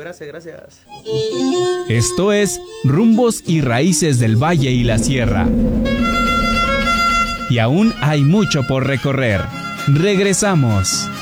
gracias. Esto es Rumbos y Raíces del Valle y la Sierra. Y aún hay mucho por recorrer. Regresamos.